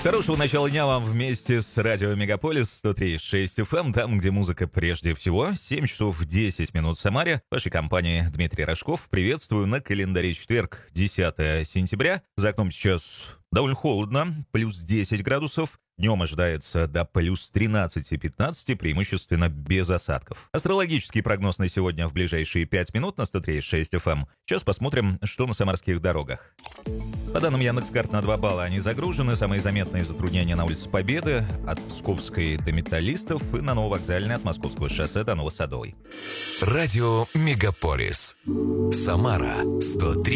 Хорошего начала дня вам вместе с радио Мегаполис 103.6 FM, там, где музыка прежде всего. 7 часов 10 минут в Самаре. В вашей компании Дмитрий Рожков. Приветствую на календаре четверг, 10 сентября. За окном сейчас довольно холодно, плюс 10 градусов. Днем ожидается до плюс 13-15, преимущественно без осадков. Астрологический прогноз на сегодня в ближайшие 5 минут на 103.6 FM. Сейчас посмотрим, что на самарских дорогах. По данным Яндекс.Карт, на 2 балла они загружены. Самые заметные затруднения на улице Победы от Псковской до Металлистов и на Нововокзальной от Московского шоссе до Новосадовой. Радио Мегаполис. Самара 103.